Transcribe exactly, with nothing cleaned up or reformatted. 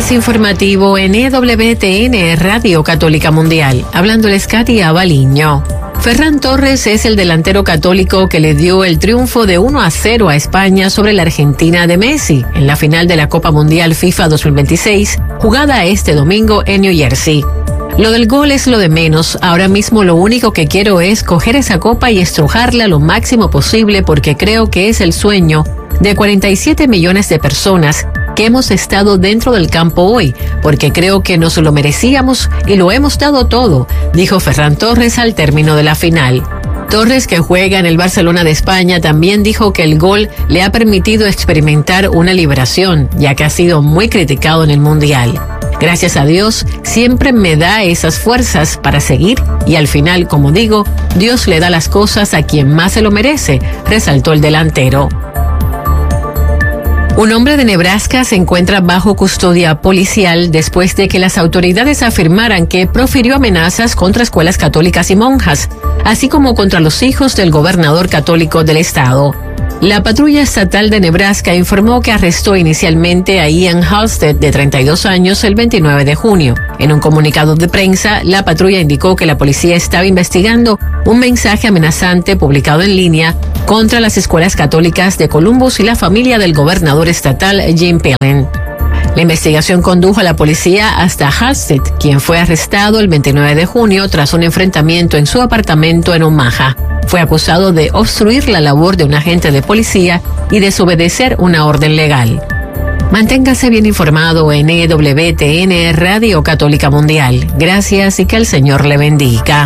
Es informativo en E W T N Radio Católica Mundial. Hablándoles Katia Baliño. Ferran Torres es el delantero católico que le dio el triunfo de uno a cero a España sobre la Argentina de Messi en la final de la Copa Mundial FIFA dos mil veintiséis, jugada este domingo en New Jersey. Lo del gol es lo de menos. Ahora mismo lo único que quiero es coger esa copa y estrujarla lo máximo posible porque creo que es el sueño de cuarenta y siete millones de personas que hemos estado dentro del campo hoy, porque creo que nos lo merecíamos y lo hemos dado todo, dijo Ferran Torres al término de la final. Torres, que juega en el Barcelona de España, también dijo que el gol le ha permitido experimentar una liberación, ya que ha sido muy criticado en el Mundial. Gracias a Dios, siempre me da esas fuerzas para seguir y al final, como digo, Dios le da las cosas a quien más se lo merece, resaltó el delantero. Un hombre de Nebraska se encuentra bajo custodia policial después de que las autoridades afirmaran que profirió amenazas contra escuelas católicas y monjas, así como contra los hijos del gobernador católico del estado. La patrulla estatal de Nebraska informó que arrestó inicialmente a Ian Halstead, de treinta y dos años, el veintinueve de junio. En un comunicado de prensa, la patrulla indicó que la policía estaba investigando un mensaje amenazante publicado en línea contra las escuelas católicas de Columbus y la familia del gobernador estatal Jim Pillen. La investigación condujo a la policía hasta Halstead, quien fue arrestado el veintinueve de junio tras un enfrentamiento en su apartamento en Omaha. Fue acusado de obstruir la labor de un agente de policía y desobedecer una orden legal. Manténgase bien informado en E W T N Radio Católica Mundial. Gracias y que el Señor le bendiga.